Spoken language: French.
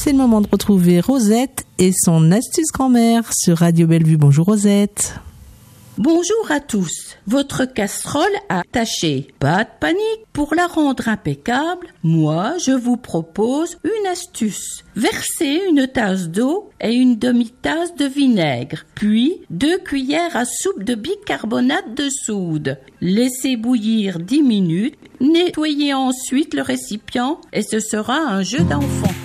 c'est le moment de retrouver Rosette et son astuce grand-mère sur Radio Bellevue. Bonjour Rosette. Bonjour à tous. Votre casserole a taché. Pas de panique. Pour la rendre impeccable, moi, je vous propose une astuce. Versez une tasse d'eau et une demi-tasse de vinaigre, puis 2 cuillères à soupe de bicarbonate de soude. Laissez bouillir 10 minutes. Nettoyez ensuite le récipient et ce sera un jeu d'enfant.